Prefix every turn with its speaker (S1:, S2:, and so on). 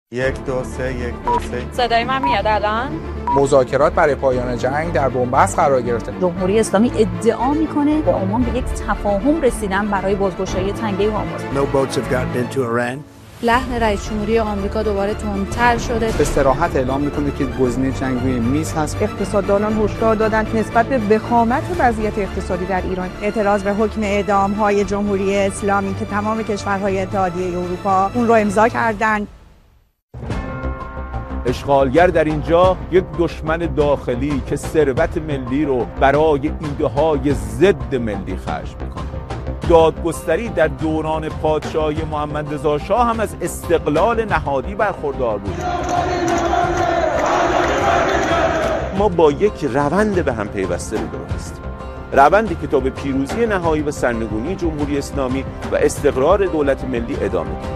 S1: 1 2 3 1 2 3.
S2: صدای من میاد الان؟
S3: مذاکرات برای پایان جنگ در بنبست قرار گرفته.
S4: جمهوری اسلامی ادعا میکنه با عمان به یک تفاهم رسیدن برای بازگشایی تنگه هرمز.
S5: No boats have gotten into Iran.
S6: لحن رئیس جمهوری آمریکا دوباره تندتر شده.
S7: به صراحت اعلام میکنه که گزینه جنگ روی میز هست.
S8: اقتصاددانان هشدار دادند نسبت به وخامت وضعیت اقتصادی در ایران اعتراض به حکم اعدام‌های جمهوری اسلامی که تمام کشورهای اتحادیه اروپا اون رو امضا کردند.
S9: اشغالگر در اینجا یک دشمن داخلی که ثروت ملی رو برای ایده‌های ضد ملی خرج میکنه. دادگستری در دوران پادشاهی محمد رضا شاه هم از استقلال نهادی برخوردار بود.
S10: ما با یک روند به هم پیوسته رو هستیم. روندی که تا به پیروزی نهایی و سرنگونی جمهوری اسلامی و استقرار دولت ملی ادامه داره.